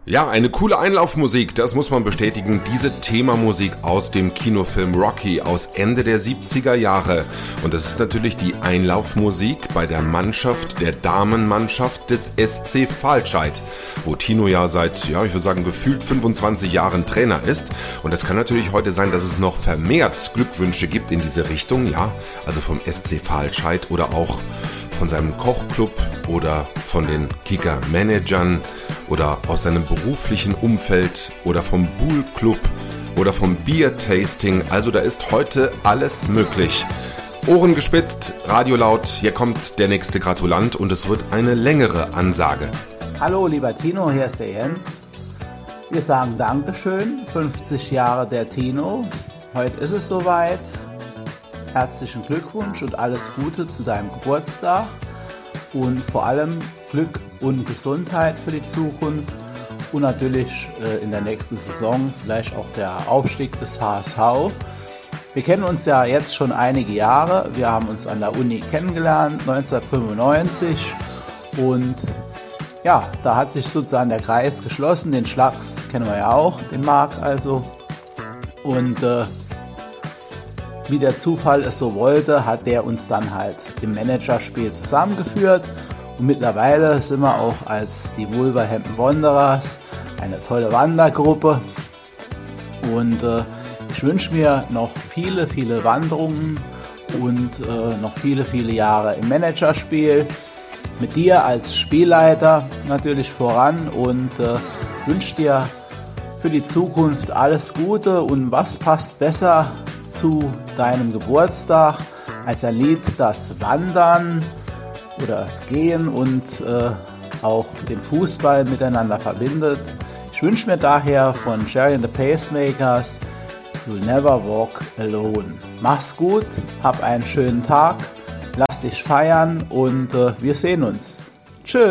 Ja, eine coole Einlaufmusik, das muss man bestätigen. Diese Themamusik aus dem Kinofilm Rocky aus Ende der 70er Jahre. Und das ist natürlich die Einlaufmusik bei der Mannschaft, der Damenmannschaft des SC Falscheid, wo Tino ja seit, ich würde sagen, gefühlt 25 Jahren Trainer ist. Und es kann natürlich heute sein, dass es noch vermehrt Glückwünsche gibt in diese Richtung, ja. Also vom SC Falscheid oder auch von seinem Kochclub oder von den Kicker-Managern oder aus seinem beruflichen Umfeld oder vom Bull Club oder vom Beer-Tasting. Also da ist heute alles möglich. Ohren gespitzt, Radio laut, hier kommt der nächste Gratulant und es wird eine längere Ansage. Hallo lieber Tino, hier ist der Jens. Wir sagen Dankeschön, 50 Jahre der Tino. Heute ist es soweit. Herzlichen Glückwunsch und alles Gute zu deinem Geburtstag und vor allem Glück und Gesundheit für die Zukunft und natürlich in der nächsten Saison vielleicht auch der Aufstieg des HSV. Wir kennen uns ja jetzt schon einige Jahre. Wir haben uns an der Uni kennengelernt, 1995 und ja, da hat sich sozusagen der Kreis geschlossen. Den Schlags kennen wir ja auch, den Marc also. Und wie der Zufall es so wollte, hat der uns dann halt im Managerspiel zusammengeführt. Und mittlerweile sind wir auch als die Wolverhampton Wanderers eine tolle Wandergruppe. Und ich wünsche mir noch viele, viele Wanderungen und noch viele, viele Jahre im Managerspiel. Mit dir als Spielleiter natürlich voran und wünsche dir für die Zukunft alles Gute. Und was passt besser zu deinem Geburtstag als ein Lied, das Wandern oder das Gehen und auch den Fußball miteinander verbindet. Ich wünsche mir daher von Jerry and the Pacemakers You'll Never Walk Alone. Mach's gut, hab einen schönen Tag, lass dich feiern und wir sehen uns.